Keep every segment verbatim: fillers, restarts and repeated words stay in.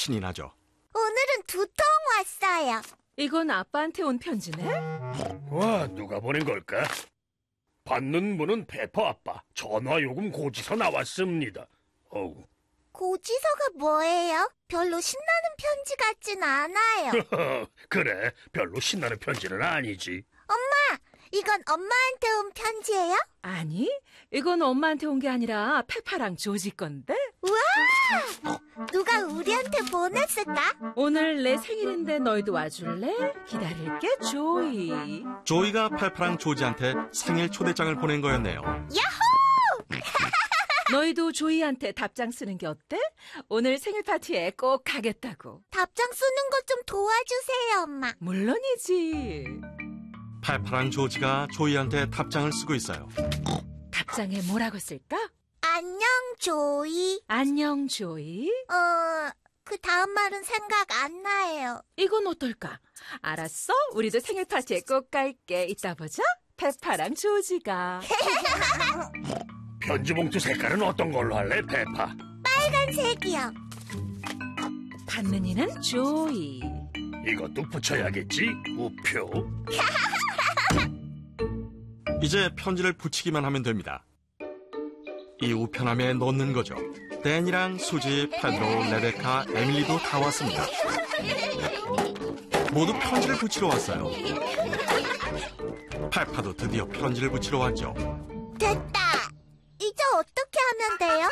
신이 나죠. 오늘은 두 통 왔어요. 이건 아빠한테 온 편지네? 와, 누가 보낸 걸까? 받는 분은 페퍼 아빠. 전화 요금 고지서 나왔습니다. 어우. 고지서가 뭐예요? 별로 신나는 편지 같진 않아요. 그래, 별로 신나는 편지는 아니지. 엄마, 이건 엄마한테 온 편지예요? 아니, 이건 엄마한테 온 게 아니라 페파랑 조지 건데? 우와! 누가 우리한테 보냈을까? 오늘 내 생일인데 너희도 와줄래? 기다릴게, 조이. 조이가 페파랑 조지한테 생일 초대장을 보낸 거였네요. 야호! 너희도 조이한테 답장 쓰는 게 어때? 오늘 생일 파티에 꼭 가겠다고. 답장 쓰는 것 좀 도와주세요, 엄마. 물론이지. 페파랑 조지가 조이한테 답장을 쓰고 있어요. 답장에 뭐라고 쓸까? 안녕, 조이. 안녕, 조이. 어, 그 다음 말은 생각 안 나요. 이건 어떨까? 알았어, 우리도 생일 파티에 꼭 갈게. 이따 보자. 페파랑 조지가. 편지 봉투 색깔은 어떤 걸로 할래, 페파? 빨간색이요. 받는 이는 조이. 이것도 붙여야겠지? 우표. 이제 편지를 붙이기만 하면 됩니다. 이 우편함에 넣는 거죠. 댄이랑 수지, 페드로, 레베카, 에밀리도 다 왔습니다. 모두 편지를 붙이러 왔어요. 페파도 드디어 편지를 붙이러 왔죠. 됐다. 이제 어떻게 하면 돼요?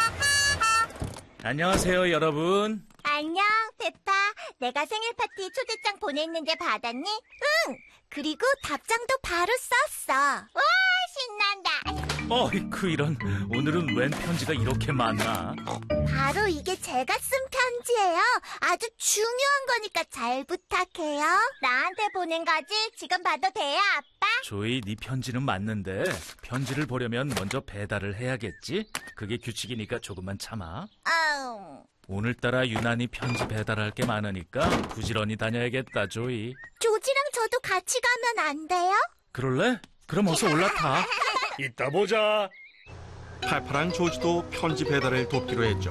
안녕하세요, 여러분. 안녕, 페파. 내가 생일 파티 초대장 보냈는데 받았니? 응. 그리고 답장도 바로 썼어. 와, 신난다. 어이쿠, 이런. 오늘은 웬 편지가 이렇게 많나? 바로 이게 제가 쓴 편지예요. 아주 중요한 거니까 잘 부탁해요. 나한테 보낸 거지? 지금 봐도 돼요, 아빠? 조이, 네 편지는 맞는데 편지를 보려면 먼저 배달을 해야겠지? 그게 규칙이니까 조금만 참아. 아우. 오늘따라 유난히 편지 배달할 게 많으니까 부지런히 다녀야겠다, 조이. 조지랑 저도 같이 가면 안 돼요? 그럴래? 그럼 어서 올라타. 이따 보자. 페파랑 조지도 편지 배달을 돕기로 했죠.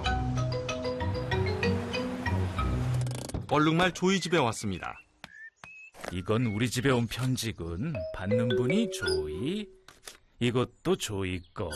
얼룩말 조이 집에 왔습니다. 이건 우리 집에 온 편지군. 받는 분이 조이. 이것도 조이 거.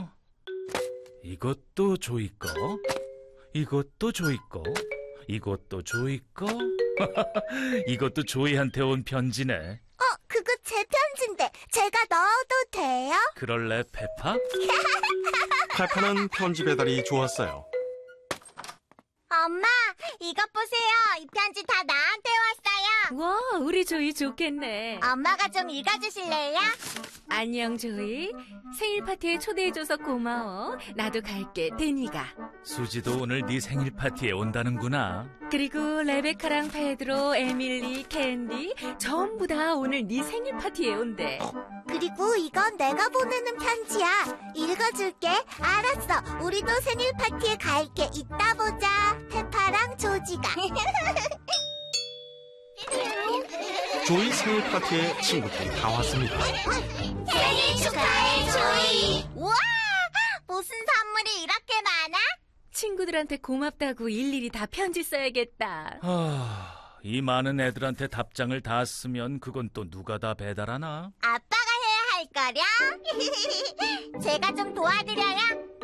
이것도 조이 거. 이것도 조이 거. 이것도 조이 거. 이것도 조이한테 온 편지네. 어, 그거 제 편지인데 제가 넣어도 돼요? 그럴래, 페파? 페파는 편지 배달이 좋았어요. 엄마, 이것 보세요. 이 편지 다 나한테 왔어요. 와, 우리 조이 좋겠네. 엄마가 좀 읽어주실래요? 안녕, 조이. 생일 파티에 초대해줘서 고마워. 나도 갈게, 데니가. 수지도 오늘 네 생일 파티에 온다는구나. 그리고 레베카랑 페드로, 에밀리, 캔디 전부 다 오늘 네 생일 파티에 온대. 그리고 이건 내가 보내는 편지야. 읽어줄게. 알았어. 우리도 생일 파티에 갈게. 이따 보자. 페파랑 조지가. 조이 생일 파티에 친구들이 다 왔습니다. 생일 축하해, 조이. 우와, 무슨 선물이 이렇게 많아? 친구들한테 고맙다고 일일이 다 편지 써야겠다. 아, 이 많은 애들한테 답장을 다 쓰면 그건 또 누가 다 배달하나? 아빠가 해야 할 거려? 제가 좀 도와드려요?